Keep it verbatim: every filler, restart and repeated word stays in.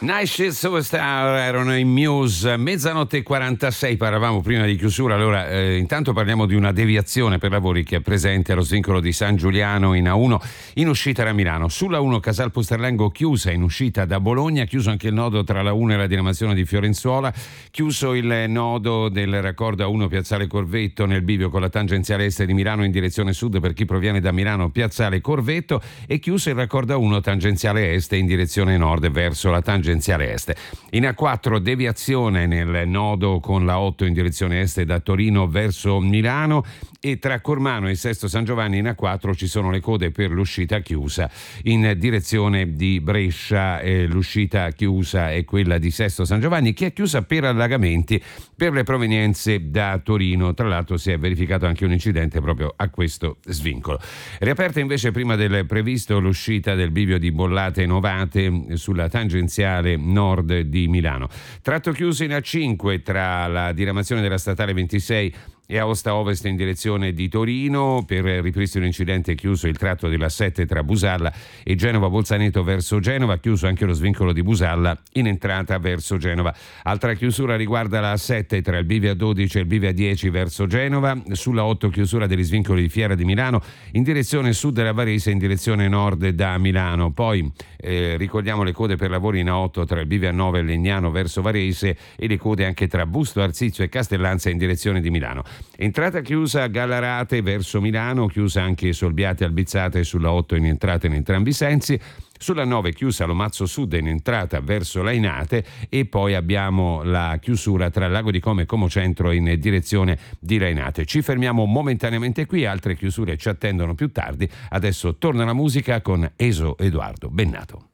Night Shift Superstar erano in Muse, mezzanotte e quarantasei, parlavamo prima di chiusura. Allora eh, intanto parliamo di una deviazione per lavori che è presente allo svincolo di San Giuliano in A uno in uscita da Milano. Sulla uno Casal Pusterlengo chiusa in uscita da Bologna, chiuso anche il nodo tra la uno e la diramazione di Fiorenzuola, chiuso il nodo del raccordo A uno Piazzale Corvetto nel bivio con la tangenziale est di Milano in direzione sud per chi proviene da Milano Piazzale Corvetto, e chiuso il raccordo A uno tangenziale est in direzione nord verso la tangenziale est. In A quattro deviazione nel nodo con la otto in direzione est da Torino verso Milano, e tra Cormano e Sesto San Giovanni in A quattro ci sono le code per l'uscita chiusa in direzione di Brescia. Eh, l'uscita chiusa è quella di Sesto San Giovanni, che è chiusa per allagamenti per le provenienze da Torino. Tra l'altro si è verificato anche un incidente proprio a questo svincolo. Riaperta invece prima del previsto l'uscita del bivio di Bollate Novate sulla tangenziale nord di Milano. Tratto chiuso in A cinque tra la diramazione della statale ventisei e Aosta Ovest in direzione di Torino. Per ripristino incidente chiuso il tratto della sette tra Busalla e Genova Bolzaneto verso Genova, chiuso anche lo svincolo di Busalla in entrata verso Genova. Altra chiusura riguarda la A sette tra il bivio A dodici e il bivio A dieci verso Genova. Sulla otto chiusura degli svincoli di Fiera di Milano in direzione sud della Varese in direzione nord da Milano. Poi eh, ricordiamo le code per lavori in A otto tra il bivio A nove e Legnano verso Varese, e le code anche tra Busto Arsizio e Castellanza in direzione di Milano. Entrata chiusa Gallarate verso Milano, chiusa anche Solbiate Albizzate sulla otto in entrata in entrambi i sensi. Sulla nove chiusa Lomazzo Sud in entrata verso Lainate, e poi abbiamo la chiusura tra Lago di Como e Como Centro in direzione di Lainate. Ci fermiamo momentaneamente qui, altre chiusure ci attendono più tardi. Adesso torna la musica con Eso Edoardo Bennato.